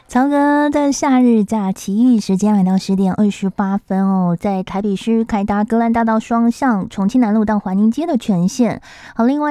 曹哥的夏日假期时间来到10:28哦，在台北市凯达格兰大道双向重庆南路到环宁街的全线。好，另外